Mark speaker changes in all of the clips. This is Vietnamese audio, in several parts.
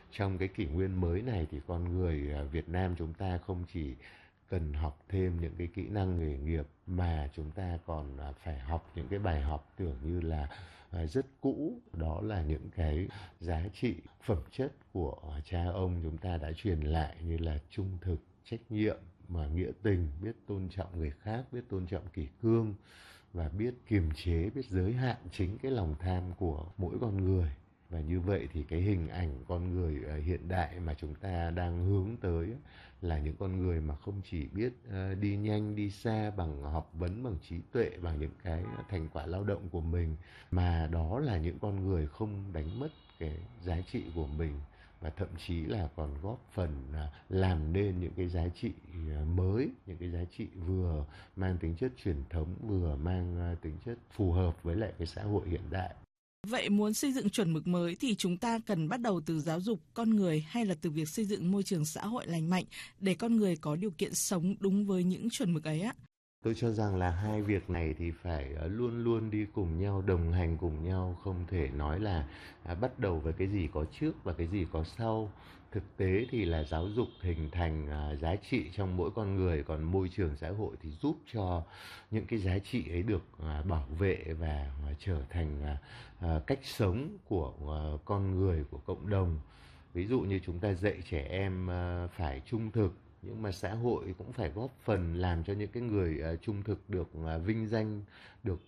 Speaker 1: trong cái kỷ nguyên mới này thì con người Việt Nam chúng ta không chỉ cần học thêm những cái kỹ năng nghề nghiệp mà chúng ta còn phải học những cái bài học tưởng như là rất cũ, đó là những cái giá trị phẩm chất của cha ông chúng ta đã truyền lại, như là trung thực, trách nhiệm, mà nghĩa tình, biết tôn trọng người khác, biết tôn trọng kỷ cương và biết kiềm chế, biết giới hạn chính cái lòng tham của mỗi con người. Và như vậy thì cái hình ảnh con người hiện đại mà chúng ta đang hướng tới là những con người mà không chỉ biết đi nhanh đi xa bằng học vấn, bằng trí tuệ, bằng những cái thành quả lao động của mình, mà đó là những con người không đánh mất cái giá trị của mình, và thậm chí là còn góp phần làm nên những cái giá trị mới, những cái giá trị vừa mang tính chất truyền thống, vừa mang tính chất phù hợp với lại cái xã hội hiện đại.
Speaker 2: Vậy muốn xây dựng chuẩn mực mới thì chúng ta cần bắt đầu từ giáo dục con người hay là từ việc xây dựng môi trường xã hội lành mạnh để con người có điều kiện sống đúng với những chuẩn mực ấy ạ?
Speaker 1: Tôi cho rằng là hai việc này thì phải luôn luôn đi cùng nhau, đồng hành cùng nhau, không thể nói là bắt đầu với cái gì có trước và cái gì có sau. Thực tế thì là giáo dục hình thành giá trị trong mỗi con người, còn môi trường xã hội thì giúp cho những cái giá trị ấy được bảo vệ và trở thành cách sống của con người, của cộng đồng. Ví dụ như chúng ta dạy trẻ em phải trung thực, nhưng mà xã hội cũng phải góp phần làm cho những cái người trung thực được vinh danh, được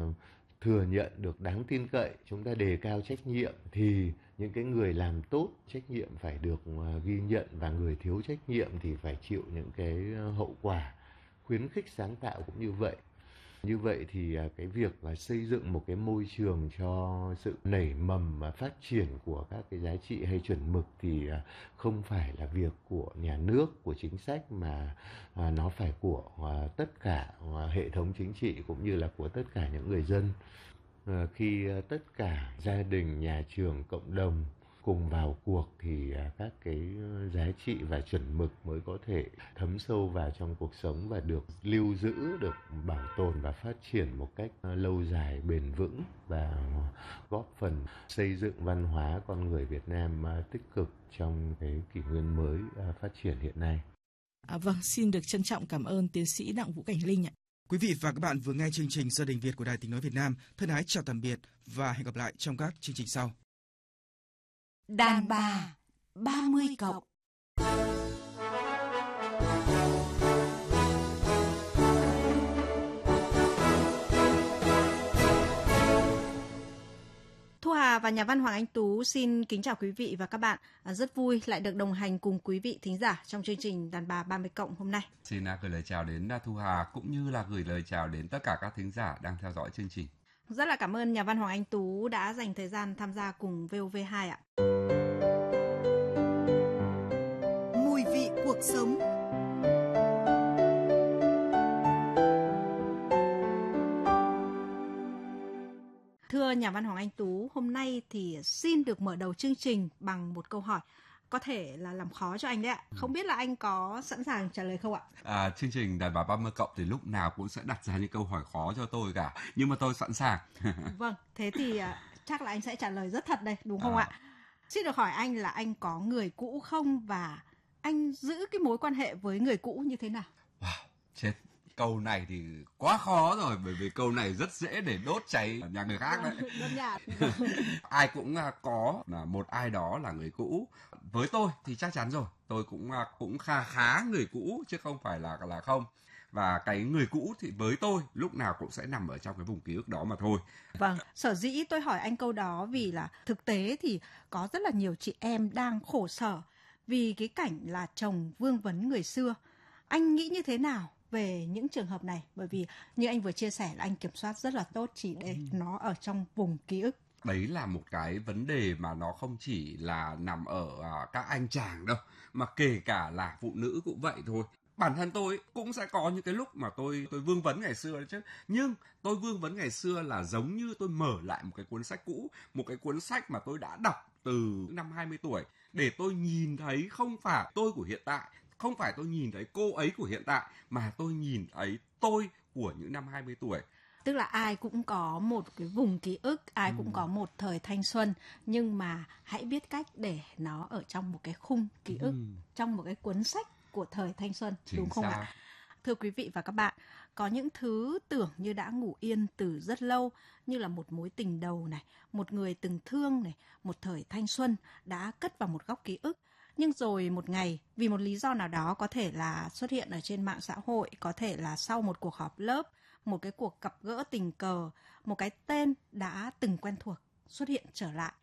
Speaker 1: thừa nhận, được đáng tin cậy. Chúng ta đề cao trách nhiệm thì những cái người làm tốt trách nhiệm phải được ghi nhận, và người thiếu trách nhiệm thì phải chịu những cái hậu quả. Khuyến khích sáng tạo cũng như vậy. Như vậy thì cái việc là xây dựng một cái môi trường cho sự nảy mầm và phát triển của các cái giá trị hay chuẩn mực thì không phải là việc của nhà nước, của chính sách, mà nó phải của tất cả hệ thống chính trị cũng như là của tất cả những người dân. Khi tất cả gia đình, nhà trường, cộng đồng cùng vào cuộc thì các cái giá trị và chuẩn mực mới có thể thấm sâu vào trong cuộc sống và được lưu giữ, được bảo tồn và phát triển một cách lâu dài, bền vững, và góp phần xây dựng văn hóa con người Việt Nam tích cực trong cái kỷ nguyên mới phát triển hiện nay.
Speaker 2: Vâng, xin được trân trọng cảm ơn tiến sĩ Đặng Vũ Cảnh Linh ạ.
Speaker 3: Quý vị và các bạn vừa nghe chương trình Gia đình Việt của Đài Tiếng nói Việt Nam. Thân ái chào tạm biệt và hẹn gặp lại trong các chương trình sau.
Speaker 4: Đàn bà 30 cộng. Thu Hà và nhà văn Hoàng Anh Tú xin kính chào quý vị và các bạn. Rất vui lại được đồng hành cùng quý vị thính giả trong chương trình Đàn bà 30 cộng hôm nay.
Speaker 5: Xin gửi lời chào đến Thu Hà cũng như là gửi lời chào đến tất cả các thính giả đang theo dõi chương trình.
Speaker 4: Rất là cảm ơn nhà văn Hoàng Anh Tú đã dành thời gian tham gia cùng VOV2 ạ.
Speaker 6: Mùi vị cuộc sống.
Speaker 4: Thưa nhà văn Hoàng Anh Tú, hôm nay thì xin được mở đầu chương trình bằng một câu hỏi có thể là làm khó cho anh đấy ạ. Không biết là anh có sẵn sàng trả lời không ạ?
Speaker 5: Chương trình Đàn bà 30 cộng thì lúc nào cũng sẽ đặt ra những câu hỏi khó cho tôi cả, nhưng mà tôi sẵn sàng.
Speaker 4: Vâng, thế thì chắc là anh sẽ trả lời rất thật đây, đúng không ạ? Xin được hỏi anh là anh có người cũ không, và anh giữ cái mối quan hệ với người cũ như thế nào?
Speaker 5: Wow, chết. Câu này thì quá khó rồi, bởi vì câu này rất dễ để đốt cháy nhà người khác đấy. Ai cũng có là một ai đó là người cũ. Với tôi thì chắc chắn rồi, tôi cũng khá người cũ chứ không phải là không. Và cái người cũ thì với tôi lúc nào cũng sẽ nằm ở trong cái vùng ký ức đó mà thôi.
Speaker 4: Vâng, sở dĩ tôi hỏi anh câu đó vì là thực tế thì có rất là nhiều chị em đang khổ sở vì cái cảnh là chồng vương vấn người xưa. Anh nghĩ như thế nào về những trường hợp này? Bởi vì như anh vừa chia sẻ là anh kiểm soát rất là tốt chỉ để nó ở trong vùng ký ức.
Speaker 5: Đấy là một cái vấn đề mà nó không chỉ là nằm ở các anh chàng đâu, mà kể cả là phụ nữ cũng vậy thôi. Bản thân tôi cũng sẽ có những cái lúc mà tôi vương vấn ngày xưa đấy chứ. Nhưng tôi vương vấn ngày xưa là giống như tôi mở lại một cái cuốn sách cũ, một cái cuốn sách mà tôi đã đọc từ năm 20 tuổi, để tôi nhìn thấy không phải tôi của hiện tại, không phải tôi nhìn thấy cô ấy của hiện tại, mà tôi nhìn thấy tôi của những năm 20 tuổi.
Speaker 4: Tức là ai cũng có một cái vùng ký ức, ai cũng có một thời thanh xuân, nhưng mà hãy biết cách để nó ở trong một cái khung ký ức, trong một cái cuốn sách của thời thanh xuân, đúng không ạ? Thưa quý vị và các bạn, có những thứ tưởng như đã ngủ yên từ rất lâu, như là một mối tình đầu này, một người từng thương này, một thời thanh xuân đã cất vào một góc ký ức. Nhưng rồi một ngày, vì một lý do nào đó, có thể là xuất hiện ở trên mạng xã hội, có thể là sau một cuộc họp lớp, một cái cuộc gặp gỡ tình cờ, một cái tên đã từng quen thuộc xuất hiện trở lại.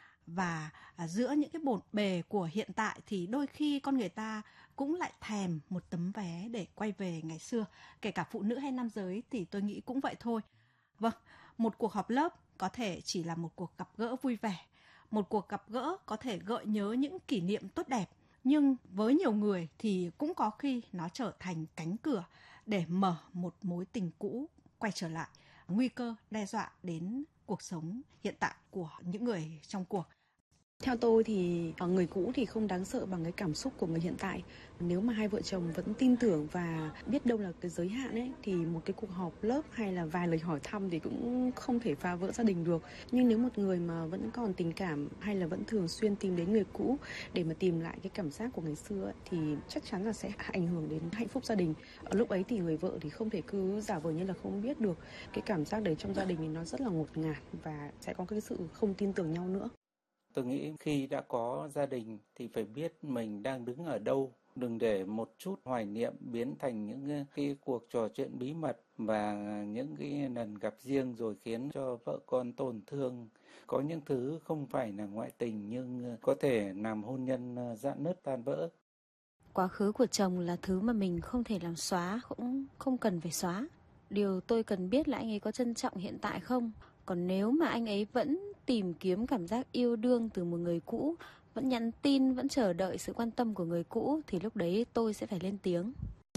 Speaker 4: Và giữa những cái bộn bề của hiện tại thì đôi khi con người ta cũng lại thèm một tấm vé để quay về ngày xưa. Kể cả phụ nữ hay nam giới thì tôi nghĩ cũng vậy thôi. Vâng, một cuộc họp lớp có thể chỉ là một cuộc gặp gỡ vui vẻ. Một cuộc gặp gỡ có thể gợi nhớ những kỷ niệm tốt đẹp. Nhưng với nhiều người thì cũng có khi nó trở thành cánh cửa để mở một mối tình cũ quay trở lại. Nguy cơ đe dọa đến cuộc sống hiện tại của những người trong cuộc.
Speaker 7: Theo tôi thì người cũ thì không đáng sợ bằng cái cảm xúc của người hiện tại. Nếu mà hai vợ chồng vẫn tin tưởng và biết đâu là cái giới hạn ấy, thì một cái cuộc họp lớp hay là vài lời hỏi thăm thì cũng không thể phá vỡ gia đình được. Nhưng nếu một người mà vẫn còn tình cảm hay là vẫn thường xuyên tìm đến người cũ để mà tìm lại cái cảm giác của ngày xưa ấy, thì chắc chắn là sẽ ảnh hưởng đến hạnh phúc gia đình. Ở lúc ấy thì người vợ thì không thể cứ giả vờ như là không biết được. Cái cảm giác đấy trong gia đình thì nó rất là ngột ngạt và sẽ có cái sự không tin tưởng nhau nữa.
Speaker 8: Tôi nghĩ khi đã có gia đình thì phải biết mình đang đứng ở đâu. Đừng để một chút hoài niệm biến thành những cái cuộc trò chuyện bí mật và những cái lần gặp riêng rồi khiến cho vợ con tổn thương. Có những thứ không phải là ngoại tình nhưng có thể làm hôn nhân rạn nứt tan vỡ.
Speaker 9: Quá khứ của chồng là thứ mà mình không thể làm xóa, cũng không cần phải xóa. Điều tôi cần biết là anh ấy có trân trọng hiện tại không? Còn nếu mà anh ấy vẫn tìm kiếm cảm giác yêu đương từ một người cũ, vẫn nhắn tin, vẫn chờ đợi sự quan tâm của người cũ, thì lúc đấy tôi sẽ phải lên tiếng.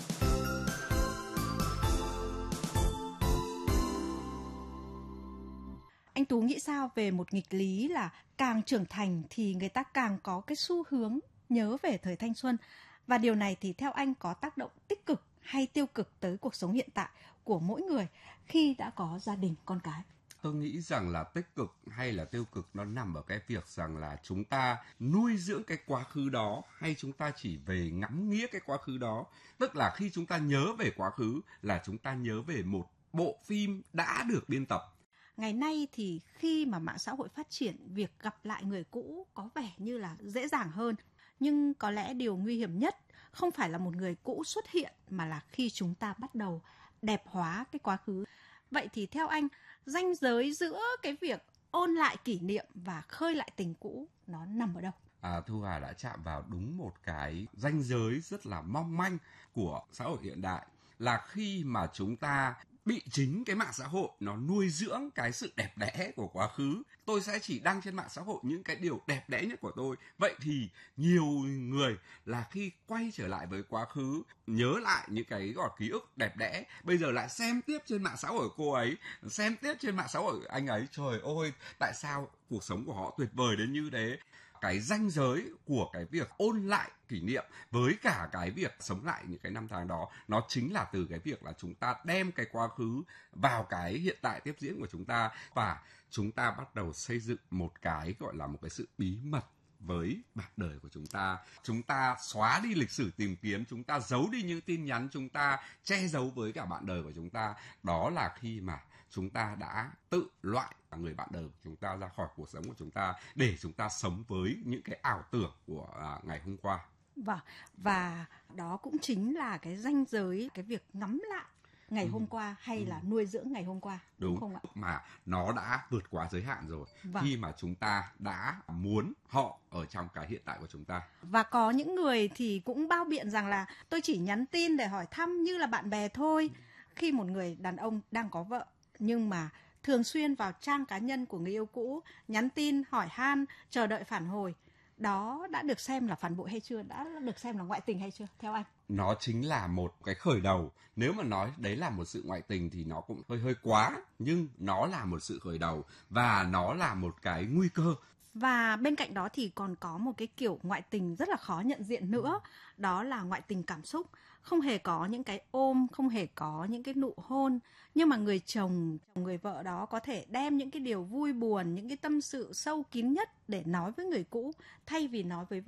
Speaker 4: Anh Tú nghĩ sao về một nghịch lý là càng trưởng thành thì người ta càng có cái xu hướng nhớ về thời thanh xuân? Và điều này thì theo anh có tác động tích cực hay tiêu cực tới cuộc sống hiện tại của mỗi người khi đã có gia đình, con cái?
Speaker 5: Tôi nghĩ rằng là tích cực hay là tiêu cực nó nằm ở cái việc rằng là chúng ta nuôi dưỡng cái quá khứ đó hay chúng ta chỉ về ngắm nghía cái quá khứ đó. Tức là khi chúng ta nhớ về quá khứ là chúng ta nhớ về một bộ phim đã được biên tập.
Speaker 4: Ngày nay thì khi mà mạng xã hội phát triển, việc gặp lại người cũ có vẻ như là dễ dàng hơn. Nhưng có lẽ điều nguy hiểm nhất không phải là một người cũ xuất hiện mà là khi chúng ta bắt đầu đẹp hóa cái quá khứ. Vậy thì theo anh, ranh giới giữa cái việc ôn lại kỷ niệm và khơi lại tình cũ nó nằm ở đâu?
Speaker 5: Thu Hà đã chạm vào đúng một cái ranh giới rất là mong manh của xã hội hiện đại, là khi mà chúng ta bị chính cái mạng xã hội nó nuôi dưỡng cái sự đẹp đẽ của quá khứ. Tôi sẽ chỉ đăng trên mạng xã hội những cái điều đẹp đẽ nhất của tôi. Vậy thì nhiều người là khi quay trở lại với quá khứ, nhớ lại những cái gọi ký ức đẹp đẽ, bây giờ lại xem tiếp trên mạng xã hội cô ấy, xem tiếp trên mạng xã hội anh ấy. Trời ơi, tại sao cuộc sống của họ tuyệt vời đến như thế? Cái ranh giới của cái việc ôn lại kỷ niệm với cả cái việc sống lại những cái năm tháng đó, nó chính là từ cái việc là chúng ta đem cái quá khứ vào cái hiện tại tiếp diễn của chúng ta, và chúng ta bắt đầu xây dựng một cái gọi là một cái sự bí mật với bạn đời của chúng ta. Chúng ta xóa đi lịch sử tìm kiếm, chúng ta giấu đi những tin nhắn, chúng ta che giấu với cả bạn đời của chúng ta. Đó là khi mà chúng ta đã tự loại người bạn đời của chúng ta ra khỏi cuộc sống của chúng ta để chúng ta sống với những cái ảo tưởng của ngày hôm qua.
Speaker 4: Vâng, và đó cũng chính là cái ranh giới, cái việc ngắm lại ngày hôm qua hay là nuôi dưỡng ngày hôm qua, đúng không ạ?
Speaker 5: Mà nó đã vượt quá giới hạn rồi, khi mà chúng ta đã muốn họ ở trong cái hiện tại của chúng ta.
Speaker 4: Và có những người thì cũng bao biện rằng là tôi chỉ nhắn tin để hỏi thăm như là bạn bè thôi. Khi một người đàn ông đang có vợ nhưng mà thường xuyên vào trang cá nhân của người yêu cũ, nhắn tin, hỏi han, chờ đợi phản hồi, đó đã được xem là phản bội hay chưa? Đã được xem là ngoại tình hay chưa, theo anh?
Speaker 5: Nó chính là một cái khởi đầu. Nếu mà nói đấy là một sự ngoại tình thì nó cũng hơi quá, nhưng nó là một sự khởi đầu và nó là một cái nguy cơ.
Speaker 4: Và bên cạnh đó thì còn có một cái kiểu ngoại tình rất là khó nhận diện nữa, đó là ngoại tình cảm xúc. Không hề có những cái ôm, không hề có những cái nụ hôn, nhưng mà người chồng, người vợ đó có thể đem những cái điều vui buồn, những cái tâm sự sâu kín nhất để nói với người cũ thay vì nói với